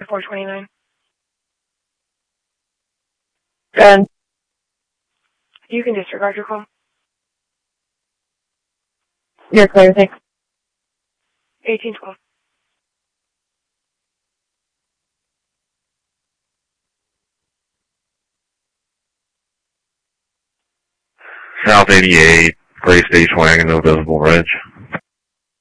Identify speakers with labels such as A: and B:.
A: 429.
B: And
A: You can disregard your call.
B: you're clear, thanks.
A: 1812.
C: South 88, Gray Stage Wagon, no visible ridge.